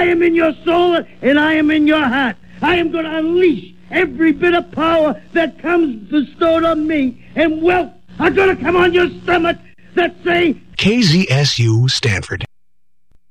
am in your soul and I am in your heart. I am going to unleash every bit of power that comes bestowed on me, and wealth are going to come on your stomach that say KZSU Stanford.